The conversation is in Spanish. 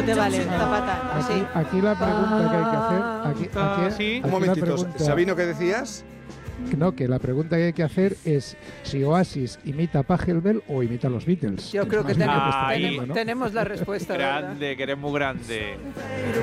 te vale, Zapata. Sí. Aquí la pregunta que hay que hacer... Sí. Un momentito, Sabino, ¿qué decías? No, que la pregunta que hay que hacer es si Oasis imita a Pachelbel o imita a los Beatles. Yo creo que Es más bien lo tenemos- está haciendo, ¿no? tenemos la respuesta. ¿verdad? Grande, que eres muy grande.